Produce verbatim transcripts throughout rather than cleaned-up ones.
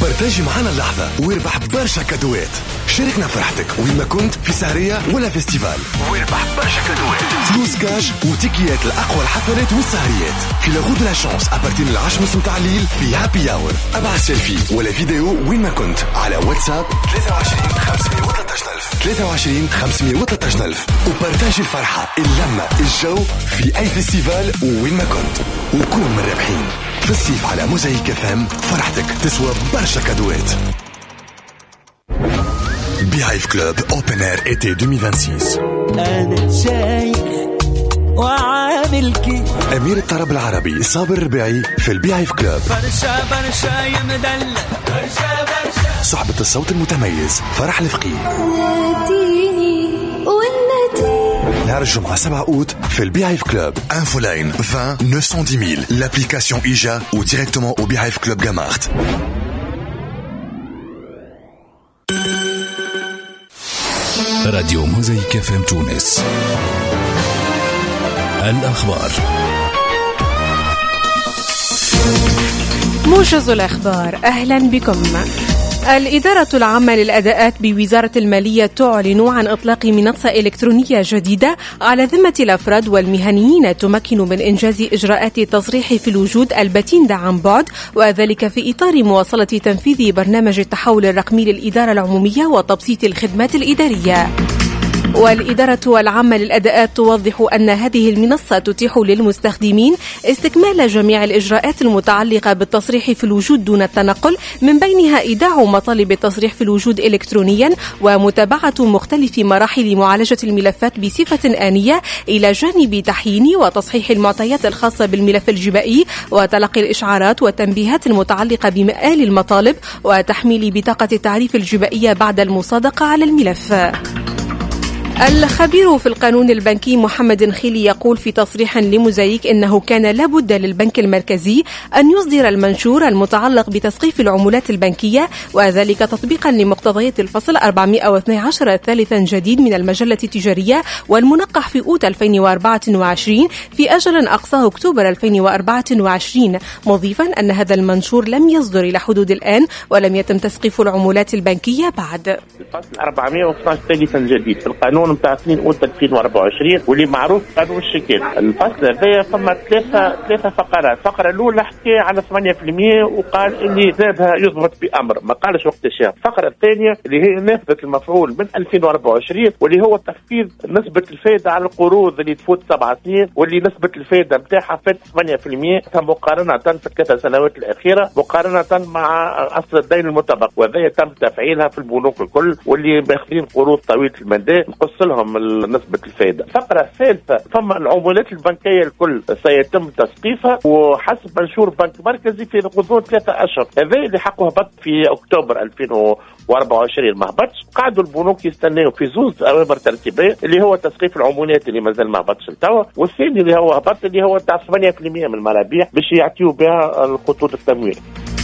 بارتاجي معنا اللحظة واربح برشا كادوات. شاركنا فرحتك وين ما كنت، في سهرية ولا فيستيفال، واربح برشا كادوات، فلوس كاش وتيكيات لأقوى الحفلات والسهريات في لاغود لا شانس أبارتين العشرة ونص متاع الليل في هابي أور. ابعث سيلفي ولا فيديو وين ما كنت على واتساب ثلاثة وعشرين خمسمية وثلاثة عشر ألف ثلاثة وعشرين خمسمية وثلاثة عشر ألف وبارتاجي الفرحة، اللمة، الجو في أي فيستيفال وين ما كنت، وكون من الرابحين. في الصيف على موزايك اف ام فرحتك تسوى برشا كادوات. بيهايف كلوب اوبن اير ايتي ألفين وستة وعشرين. انا شايف وعامل كيف امير الطرب العربي صابر الربيعي في البيهايف كلوب. برشا برشا يمدلع برشا برشا. صحبة الصوت المتميز فرح الفقيه. ناديني والنادي. نهار الجمعة سبعة أوت في البيهايف كلوب. انفو لاين عشرة تسعمية مية l'application إيجا ou directement au Beehive Club Gamart. راديو موزايك اف ام تونس. الأخبار. موجز الأخبار، أهلا بكم. الإدارة العامة للأداءات بوزارة المالية تعلن عن إطلاق منصة إلكترونية جديدة على ذمة الأفراد والمهنيين تمكن من إنجاز إجراءات التصريح في الوجود البتين عن بعد، وذلك في إطار مواصلة تنفيذ برنامج التحول الرقمي للإدارة العمومية وتبسيط الخدمات الإدارية. والإدارة العامة للأداءات توضح أن هذه المنصة تتيح للمستخدمين استكمال جميع الإجراءات المتعلقة بالتصريح في الوجود دون التنقل، من بينها إيداع مطالب التصريح في الوجود إلكترونيا ومتابعة مختلف مراحل معالجة الملفات بصفة آنية، إلى جانب تحيين وتصحيح المعطيات الخاصة بالملف الجبائي وتلقي الإشعارات والتنبيهات المتعلقة بمآل المطالب وتحميل بطاقة التعريف الجبائية بعد المصادقة على الملف. الخبير في القانون البنكي محمد نخيلي يقول في تصريح لموزايك إنه كان لابد للبنك المركزي أن يصدر المنشور المتعلق بتسقيف العملات البنكية، وذلك تطبيقا لمقتضيات الفصل أربعمائة واثني عشر الثالث جديد من المجلة التجارية والمنقح في أوت ألفين وأربعة وعشرين في أجل أقصاه أكتوبر ألفين وأربعة وعشرين، مضيفا أن هذا المنشور لم يصدر إلى حدود الآن ولم يتم تسقيف العملات البنكية بعد. الفصل أربعمائة واثني عشر ثالثا جديد في القانون نتاع اثنين أوت ألفين وأربعة وعشرين واللي معروف قانون الشيكات. الفصل هذا فما ثلاثه ثلاثه فقرات. الفقره الاولى حكى على ثمانية بالمئة وقال اللي زادها يضبط بامر، ما قالش وقت الشهر. الفقره الثانيه اللي هي نسبه المفعول من ألفين وأربعة وعشرين واللي هو تخفيض نسبه الفائده على القروض اللي تفوت سبع سنين واللي نسبه الفائده نتاعها فات ثمانية بالمئة مقارنه في الثلاث سنوات الاخيره مقارنه مع اصل الدين المطبق، وهذا تم تفعيلها في البنوك الكل واللي ماخذين قروض طويله المدى نقص لهم نسبة الفائدة. الفقرة الثالثة ثم العملات البنكية الكل سيتم تسقيفها وحسب منشور بنك مركزي في غضون ثلاثة أشهر. هذا اللي حقه هبط في أكتوبر ألفين وأربعة وعشرين ما هبطش، قعدوا البنوك يستناوا في زوز أوامر ترتيبية اللي هو تسقيف العملات اللي مازال ما هبطش لتوا، والثاني اللي هو هبط اللي هو تاع ثمانية بالمئة من المرابيح باش يعطيوا بها الخطوط التمويل.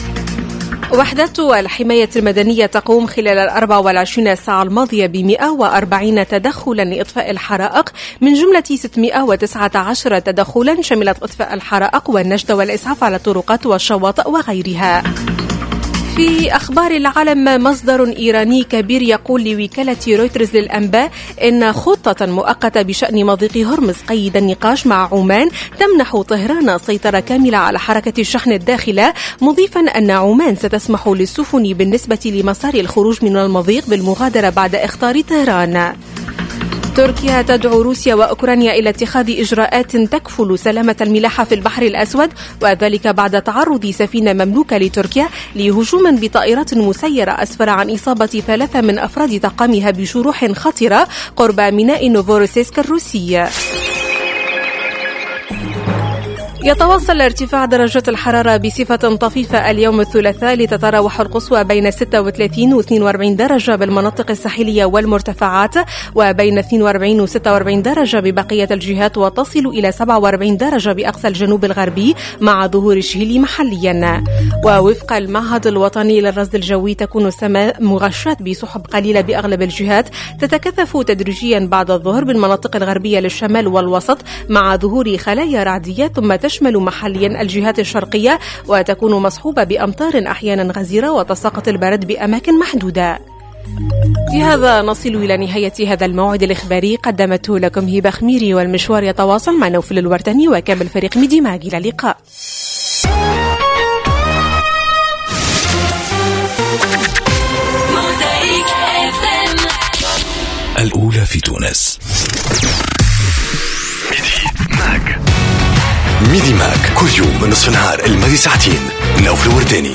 وحدة الحماية المدنية تقوم خلال الأربع والعشرين ساعة الماضية بمئة وأربعين تدخلا لإطفاء الحرائق، من جملة ستمائة وتسعة عشر تدخلا شملت إطفاء الحرائق والنجدة والإسعاف على الطرقات والشواطئ وغيرها. في أخبار العالم، مصدر إيراني كبير يقول لوكالة رويترز للأنباء إن خطة مؤقتة بشأن مضيق هرمز قيد النقاش مع عمان تمنح طهران سيطرة كاملة على حركة الشحن الداخلة، مضيفا أن عمان ستسمح للسفن بالنسبة لمسار الخروج من المضيق بالمغادرة بعد إخطار طهران. تركيا تدعو روسيا وأوكرانيا إلى اتخاذ إجراءات تكفل سلامة الملاحة في البحر الأسود، وذلك بعد تعرض سفينة مملوكة لتركيا لهجوم بطائرات مسيرة أسفر عن إصابة ثلاثة من أفراد طاقمها بجروح خطرة قرب ميناء نوفوروسيسك الروسي. يتواصل ارتفاع درجات الحرارة بصفة طفيفة اليوم الثلاثاء، لتتراوح القصوى بين ستة وثلاثين و اثنين وأربعين درجة بالمناطق الساحلية والمرتفعات، وبين اثنين وأربعين و ستة وأربعين درجة ببقية الجهات، وتصل إلى سبعة وأربعين درجة بأقصى الجنوب الغربي مع ظهور الشهيل محليا. ووفق المعهد الوطني للرصد الجوي تكون السماء مغشاة بسحب قليلة بأغلب الجهات، تتكثف تدريجيا بعد الظهر بالمناطق الغربية للشمال والوسط مع ظهور خلايا رعدية، ثم تشمل محليا الجهات الشرقية وتكون مصحوبة بأمطار أحيانا غزيرة وتساقط البرد بأماكن محدودة. بهذا نصل إلى نهاية هذا الموعد الإخباري قدمته لكم هبة خميري، والمشوار يتواصل مع نوفل الورتني وكامل فريق ميدي ماج. إلى اللقاء. الأولى في تونس. ميدي ماج. ميدي ماج كل يوم نصف نهار الماضي ساعتين. نوفل الورداني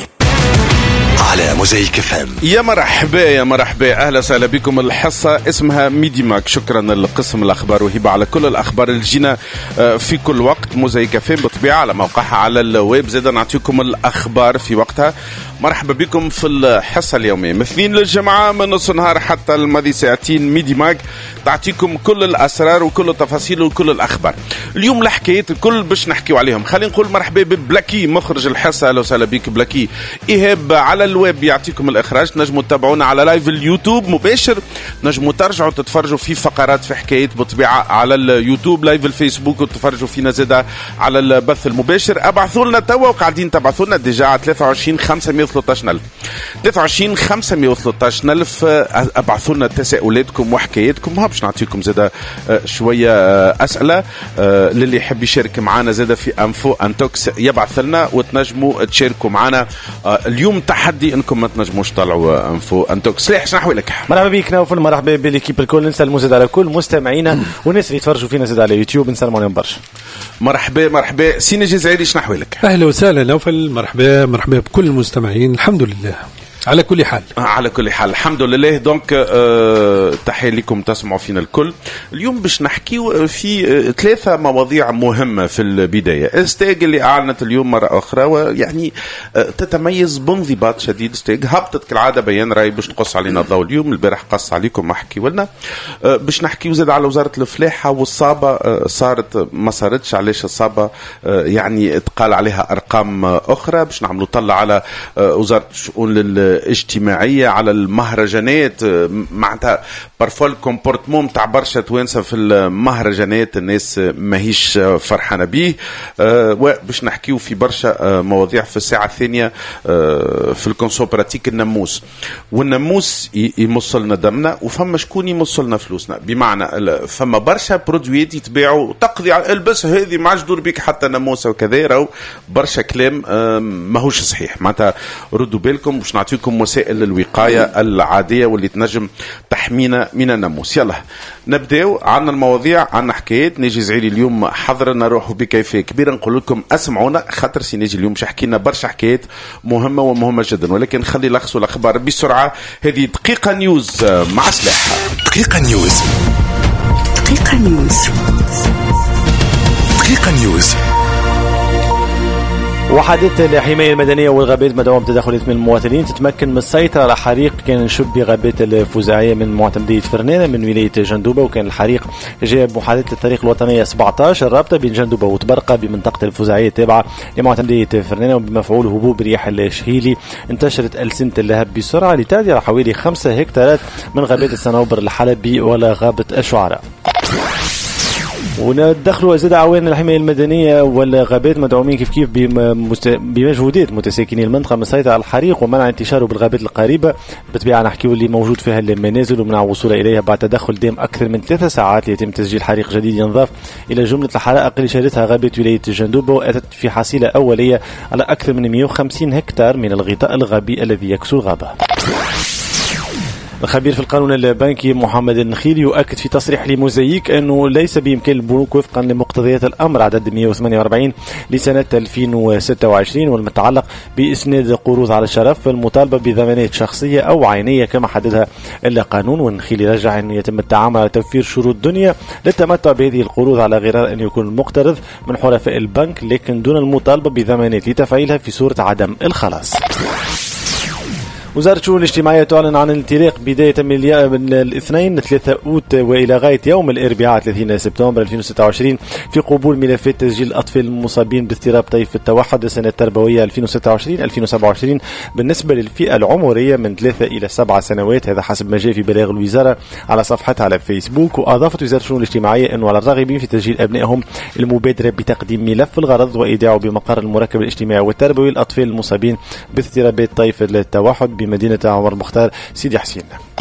على موزايك فام. يا مرحبا يا مرحبا، اهلا وسهلا بكم. الحصه اسمها ميدي ماك. شكرا لقسم الاخبار وهبه على كل الاخبار اللي جينا في كل وقت. موزايك فام بطبيعه على موقعها على الويب، زيدا نعطيكم الاخبار في وقتها. مرحبا بكم في الحصه اليوميه من اثنين للجمعه من نص النهار حتى الماضي ساعتين. ميدي ماك تعطيكم كل الاسرار وكل التفاصيل وكل الاخبار. اليوم الحكايات الكل باش نحكيو عليهم. خلينا نقول مرحبا ببلاكي مخرج الحصه. اهلا وسهلا بك بلاكي. ايهاب على الويب يعطيكم الاخراج. نجموا تتابعونا على لايف اليوتيوب مباشر، نجموا ترجعوا تتفرجوا في فقرات في حكايات بطبيعه على اليوتيوب لايف الفيسبوك، وتتفرجوا فينا زاده على البث المباشر. ابعثوا لنا توا وقاعدين تبعثوا لنا ديجا على ثلاثة وعشرين خمسمية وثلاثة عشر ألف ثلاثة وعشرين خمسمية وثلاثة عشر ألف. ابعثوا لنا تساؤلاتكم وحكاياتكم، ها باش نعطيكم زاده شويه اسئله. للي يحب يشارك معنا زاده في انفو انتوكس يبعث لنا وتنجموا تشاركوا معنا. اليوم تحدي انكم ما تنجموش طلعوا انفو انتوكس. سلاح شنو احوالك؟ مرحبا بك نوفل، مرحبا بالكيب الكل. نسلموا زاد على كل مستمعينا والناس اللي يتفرجوا فينا زاد على يوتيوب، نسلموا عليهم برشا. مرحبا مرحبا سيني جزائري، شنو احوالك؟ اهلا وسهلا نوفل، مرحبا مرحبا بكل المستمعين. الحمد لله على كل حال. على كل حال الحمد لله. دونك أه تحية لكم تسمعوا فينا الكل. اليوم باش نحكيو في أه ثلاثة مواضيع مهمة. في البداية استيج اللي أعلنت اليوم مرة أخرى، ويعني أه تتميز بانضباط شديد. استيج هبطت كالعادة بيان رأي باش تقص علينا الضوء اليوم. البارح قص عليكم ما حكيوا لنا. أه باش نحكيو زاد على وزارة الفلاحة والصابة. أه صارت ما صارتش، علاش الصابة أه يعني تقال عليها أرقام أخرى. باش نعملوا طلع على أه وزارة الشؤون لل اجتماعية، على المهرجانات. معناتها بارفول كومبورتمون تاع برشا توانسة في المهرجانات الناس ماهيش فرحانة به. أه وباش نحكيو في برشا أه مواضيع في الساعة الثانية. أه في الكونسو براتيك الناموس، والناموس يمصلنا دمنا وفما شكون يمصلنا فلوسنا. بمعنى فما برشا برودويات يتباعوا تقضي على البس هذه ما عادش دور بيك حتى ناموسة وكذا. راهو برشا كلام أه ماهوش صحيح. معناتها ردوا بالكم باش نعطيكم وسائل الوقاية العادية واللي تنجم تحمينا من الناموس. يلا نبداو. عنا المواضيع، عنا حكايات. نيجي زعيري اليوم حضرنا روحوا بكيفية كبيرة. نقول لكم اسمعونا خاطر سي نيجي اليوم شحكي لنا برشا حكايات مهمة ومهمة جدا، ولكن خلي لخصوا الأخبار بسرعة. هذه دقيقة نيوز مع سلاح. دقيقة نيوز. دقيقة نيوز. دقيقة نيوز. وحدات الحماية المدنية والغابات مدعوم تدخلات من المواطنين تتمكن من السيطرة على حريق كان نشب بغابات الفزاعية من معتمدية فرنانة من ولاية جندوبة. وكان الحريق جاء بمحادثة الطريق الوطنية سبعة عشر الرابطة بين جندوبة وتبرقة بمنطقة الفزاعية التابعة لمعتمدية فرنانة، وبمفعول هبوب رياح الشهيلي انتشرت ألسنة اللهب بسرعة لتعدي على حوالي خمسة هكتارات من غابات الصنوبر الحلبي ولا غابة الشعراء. وندخلوا زاد عوان الحماية المدنية والغابات مدعومين كيف كيف بمجهودات متساكنين المنطقة من السيطرة على الحريق ومنع انتشاره بالغابات القريبة. بالطبيعة نحكيو اللي موجود فيها المنازل ومنع الوصول إليها بعد تدخل دام أكثر من ثلاثة ساعات ليتم تسجيل حريق جديد ينضاف إلى جملة الحرائق اللي شهدتها غابات ولاية جندوبة، وأتت في حصيلة أولية على أكثر من مئة وخمسين هكتار من الغطاء الغابي الذي يكسو الغابة. الخبير في القانون البنكي محمد النخيل يؤكد في تصريح لموزايك أنه ليس بإمكان البنوك وفقا لمقتضيات الأمر عدد مئة وثمانية وأربعين لسنة ألفين وستة وعشرين والمتعلق بإسناد قروض على الشرف المطالبة بضمانات شخصية أو عينية كما حددها القانون. والنخيل يرجع أن يتم التعامل على توفير شروط دنيا للتمتع بهذه القروض على غرار أن يكون المقترض من حلفاء البنك لكن دون المطالبة بضمانات لتفعيلها في صورة عدم الخلاص. وزارة الشؤون الاجتماعية تعلن عن الانطلاق بداية من الاثنين ثلاثة أوت وإلى غاية يوم الأربعاء ثلاثين سبتمبر ألفين وستة وعشرين في قبول ملفات تسجيل الأطفال المصابين باضطراب طيف التوحد السنة التربوية ألفين وستة وعشرين ألفين وسبعة وعشرين بالنسبة للفئة العمرية من ثلاثة إلى سبعة سنوات. هذا حسب ما جاء في بلاغ الوزارة على صفحتها على فيسبوك. وأضافت وزارة الشؤون الاجتماعية أنه على الراغبين في تسجيل أبنائهم المبادرة بتقديم ملف الغرض وإيداعه بمقر المركب الاجتماعي والتربوي للأطفال المصابين باضطرابات طيف التوحد بمدينة عمر المختار سيدي حسين.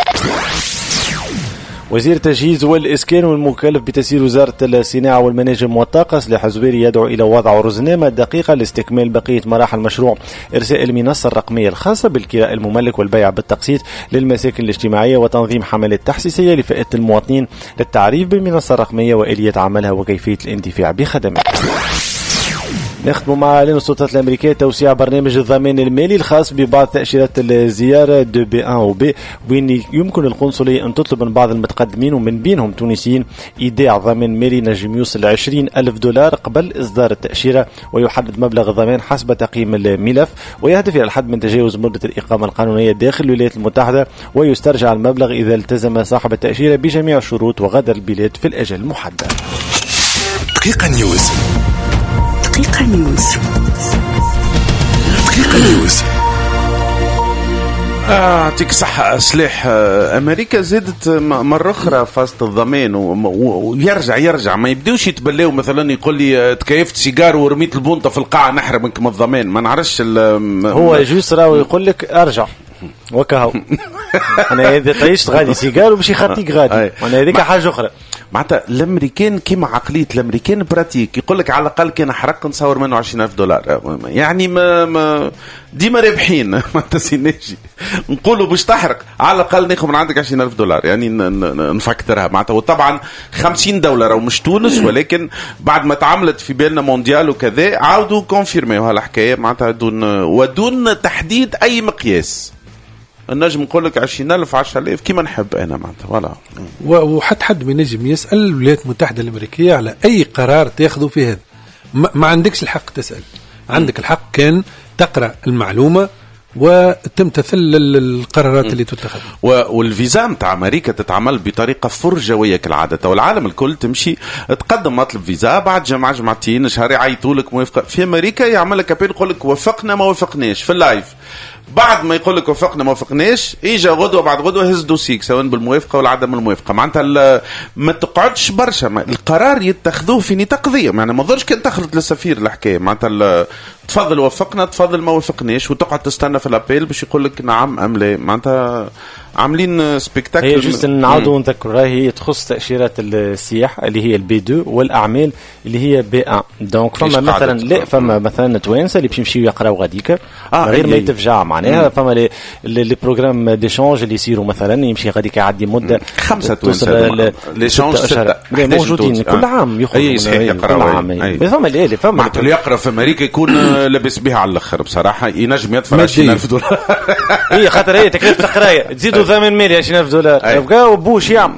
وزير التجهيز والإسكان والمكلف بتسيير وزارة الصناعة والمناجم والطاقة سلاح الزبيري يدعو إلى وضع رزنامة دقيقة لاستكمال بقية مراحل مشروع إرساء المنصة الرقمية الخاصة بالكراء المملك والبيع بالتقسيط للمساكن الاجتماعية وتنظيم حملات تحسيسية لفئة المواطنين للتعريف بالمنصة الرقمية وآلية عملها وكيفية الانتفاع بخدماتها. نختم مع إعلان السلطات الأمريكية توسيع برنامج الضمان المالي الخاص ببعض تأشيرات الزيارة دو بي واحد و بي، وين يمكن القنصلية أن تطلب من بعض المتقدمين ومن بينهم تونسيين إيداع ضمان مالي نجم يوصل عشرين ألف دولار قبل إصدار التأشيرة، ويحدد مبلغ الضمان حسب تقييم الملف، ويهدف إلى الحد من تجاوز مدة الإقامة القانونية داخل الولايات المتحدة، ويسترجع المبلغ إذا التزم صاحب التأشيرة بجميع الشروط وغادر البلاد في الأجل المحدد. دقيقة نيوز. دقيقة نيوز. دقيقة نيوز. يعطيك آه صحة. سلاح آه أمريكا زادت مرة أخرى فاست الضمان ويرجع يرجع ما يبدوش يتبلاو مثلا يقول لي تكيفت سيجار ورميت البونطة في القاعة نحرمك من الضمان. ما نعرفش هو يجوز راهو يقول لك أرجع وكهو أنا إذا طيشت غادي سيجار ومشي خطيك غادي وأنا هذيك حاجة أخرى. معناتها الامريكان كيما عقليه الامريكان براتيك يقول لك على الاقل كان حرق نصور منه عشرين ألف دولار يعني ما, ما ديما رابحين ما تسيناجي نقولوا باش تحرق على الاقل ناخذ من عندك عشرين ألف دولار يعني نفكترها معناتها. وطبعا خمسين دولار او مش تونس ولكن بعد ما تعملت في بالنا مونديال وكذا عاودوا كونفيرميو هالحكايه معناتها دون ودون تحديد اي مقياس. النجم نقول لك عشرين ألف عشرة آلاف كيما نحب أنا معناتها ولا. وحتى حد من نجم يسأل الولايات المتحدة الأمريكية على أي قرار تأخذوا في هذا ما, ما عندكش الحق تسأل. عندك الحق كان تقرأ المعلومة وتمتثل القرارات اللي تتخذ. والفيزا متاع امريكا تتعمل بطريقه فرجويه كالعاده والعالم الكل تمشي تقدم مطلب فيزا بعد جمعه جمعتين شهر يعيطوا لك موافقه. في امريكا يعمل لك ابيل يقول لك وافقنا ما وافقناش في اللايف. بعد ما يقول لك وافقنا ما وافقناش اجا غدوه بعد غدوه هز دوسيك سواء بالموافقه ولا عدم الموافقه. معناتها ما تقعدش برشا القرار يتخذوه في نطاق ضيق يعني ما تظهرش كان تخلط للسفير الحكايه معناتها تفضل وافقنا تفضل ما وافقناش وتقعد تستنى في الابيل باش يقول لك نعم ام لا. معناتها عاملين سبيكتاكل. هي جست نعاودوا نذكروا هي تخص تأشيرات السياحة اللي هي البي دو والأعمال اللي هي بي واحد. دونك فما مثلا لا فما مثلا توانسة اللي بيمشيوا يقراوا غاديك آه غير ما يتفجع معناها. فما لي لي بروغرام ديشانج اللي يصيروا مثلا يمشي غاديك يعدي مدة خمسة توانسة ليشانج ستة موجودين كل عام يخرجوا كل عام. فما اللي فما اللي يقرا في أمريكا يكون لابس بها على الآخر بصراحة ينجم يدفع عشرين ألف دولار. هي خاطر هي تكلفة القراية تزيدوا ثمن مليون عشرين ألف دولار يبقى وبوش يعمل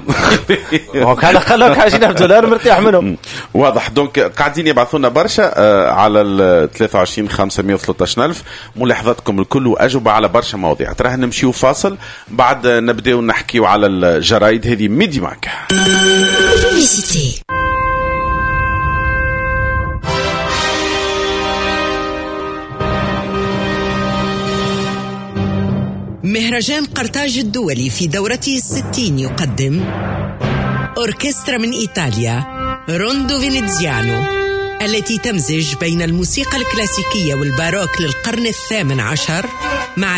وكان خلوك عشرين ألف دولار مرتاح منهم. واضح. دونك قاعدين يبعثونا برشا آه على ال ثلاثة وعشرين خمسمية وثلاثة ألف ملاحظاتكم الكل وأجوبة على برشا مواضيع. تراه نمشيو فاصل بعد نبداو نحكيو على الجرايد هذه ميدي ماك. مهرجان قرطاج الدولي في دورته الستين يقدم أوركسترا من إيطاليا روندو فينيزيانو التي تمزج بين الموسيقى الكلاسيكية والباروك للقرن الثامن عشر مع